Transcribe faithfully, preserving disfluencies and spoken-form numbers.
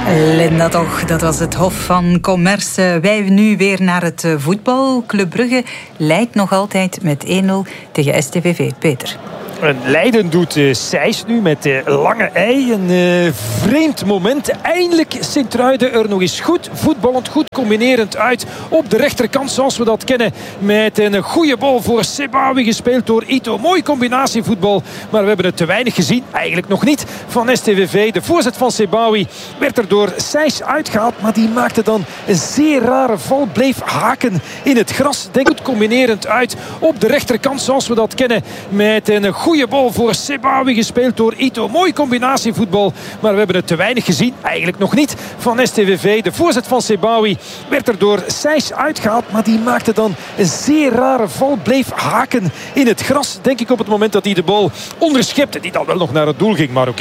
Linda toch, dat was het Hof van Commerce. Wij nu weer naar het voetbal. Club Brugge leidt nog altijd met één nul tegen S T V V. Peter. Een Leiden doet uh, Sijs nu met uh, lange ei. Een uh, vreemd moment. Eindelijk Sint-Truiden er nog eens goed voetballend, goed combinerend uit. Op de rechterkant zoals we dat kennen. Met een goede bal voor Sebawi gespeeld door Ito. Mooi combinatievoetbal. Maar we hebben het te weinig gezien. Eigenlijk nog niet van S T V V. De voorzet van Sebawi werd er door Sijs uitgehaald. Maar die maakte dan een zeer rare val. Bleef haken in het gras. Denk goed combinerend uit. Op de rechterkant zoals we dat kennen. Met een goede bal voor Sebawi gespeeld door Ito. Mooi combinatievoetbal. Maar we hebben het te weinig gezien. Eigenlijk nog niet van S T V V. De voorzet van Sebawi werd er door Sijs uitgehaald. Maar die maakte dan een zeer rare val. Bleef haken in het gras. Denk ik op het moment dat hij de bal onderschepte. Die dan wel nog naar het doel ging. Maar oké.